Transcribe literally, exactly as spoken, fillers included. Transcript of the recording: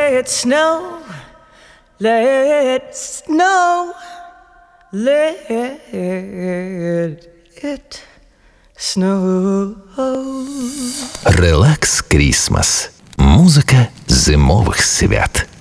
it snow, let it snow, let it snow. Релакс Крісмас. Музика зимових свят.